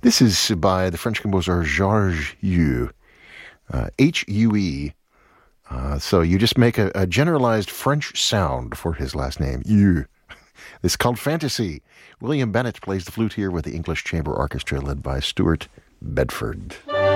This is by the French composer Georges Hue, Hue. So you just make a generalized French sound for his last name, Hue. This is called Fantasy. William Bennett plays the flute here with the English Chamber Orchestra led by Stuart Bedford.